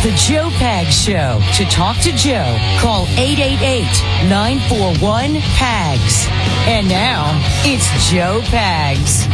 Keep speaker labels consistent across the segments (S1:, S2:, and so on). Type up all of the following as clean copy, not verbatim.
S1: The Joe Pags Show. To talk to Joe, call 888-941-PAGS. And now, it's Joe Pags.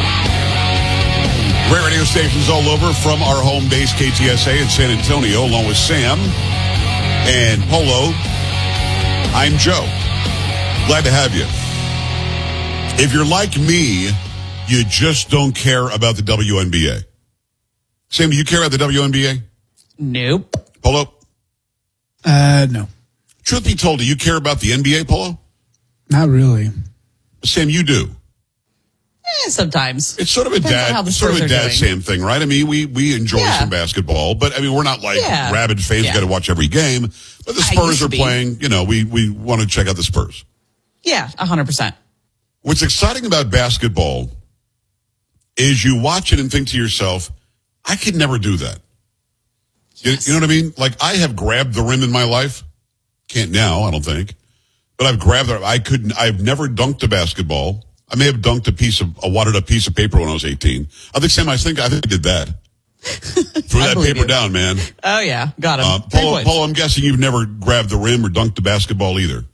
S2: Great radio stations all over from our home base, KTSA in San Antonio, along with Sam and Polo. I'm Joe. Glad to have you. If you're like me, you just don't care about the WNBA. Sam, do you care about the WNBA?
S3: Nope.
S2: Polo?
S4: No.
S2: Truth be told, do you care about the NBA, Polo?
S4: Not really.
S2: Sam, you do.
S3: Sometimes.
S2: It's sort of a
S3: Depends on how the Spurs are
S2: dad
S3: doing.
S2: Sam thing, right? I mean, we enjoy some basketball, but I mean, we're not like rabid fans who got to watch every game. But the Spurs are playing, we want to check out the Spurs.
S3: Yeah, 100%.
S2: What's exciting about basketball is you watch it and think to yourself, I could never do that.
S3: Yes.
S2: You know what I mean? Like, I have grabbed the rim in my life. Can't now, I don't think. But I've grabbed it. I've never dunked a basketball. I may have dunked a watered up piece of paper when I was 18. I think I did that. Threw that paper down, man.
S3: Oh, yeah. Got him.
S2: Paul, I'm guessing you've never grabbed the rim or dunked the basketball either.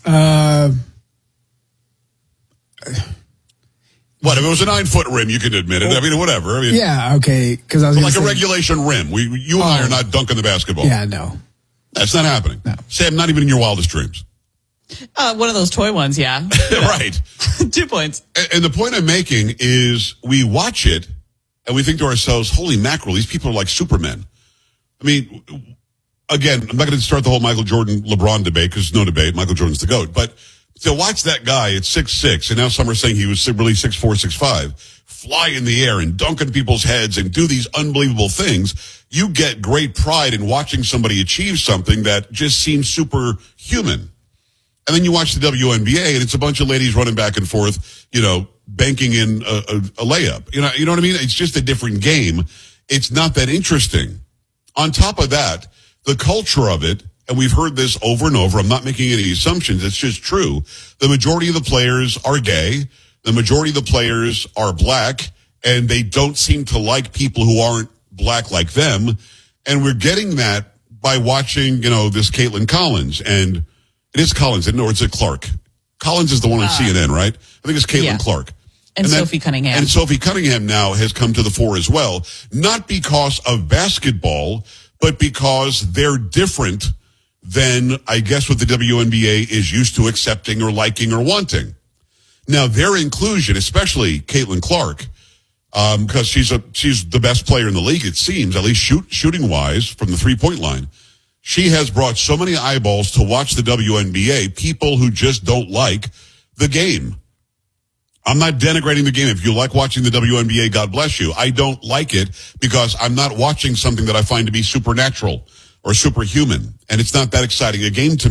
S2: What, if it was a 9-foot rim, you can admit it. I mean, whatever. I mean,
S4: yeah, okay. Because I was
S2: like a regulation rim. You and I are not dunking the basketball.
S4: Yeah, no.
S2: That's not happening.
S4: No.
S2: Sam, not even in your wildest dreams.
S3: One of those toy ones, yeah.
S2: Right.
S3: 2 points.
S2: And the point I'm making is we watch it and we think to ourselves, holy mackerel, these people are like supermen. I mean, again, I'm not going to start the whole Michael Jordan LeBron debate because there's no debate. Michael Jordan's the GOAT. But to watch that guy at 6'6", and now some are saying he was really 6'4", 6'5", fly in the air and dunk on people's heads and do these unbelievable things, you get great pride in watching somebody achieve something that just seems superhuman. And then you watch the WNBA, and it's a bunch of ladies running back and forth, banking in a layup. You know what I mean? It's just a different game. It's not that interesting. On top of that, the culture of it, and we've heard this over and over, I'm not making any assumptions, it's just true. The majority of the players are gay. The majority of the players are black, and they don't seem to like people who aren't black like them. And we're getting that by watching, this Caitlin Collins. And it is Collins, or is it Clark? Collins is the one on CNN, right? I think it's Caitlin Clark.
S3: And Sophie Cunningham.
S2: And Sophie Cunningham now has come to the fore as well. Not because of basketball, but because they're different than, I guess, what the WNBA is used to accepting or liking or wanting. Now, their inclusion, especially Caitlin Clark, because she's the best player in the league, it seems, at least shooting-wise from the three-point line. She has brought so many eyeballs to watch the WNBA, people who just don't like the game. I'm not denigrating the game. If you like watching the WNBA, God bless you. I don't like it because I'm not watching something that I find to be supernatural or superhuman, and it's not that exciting a game to me.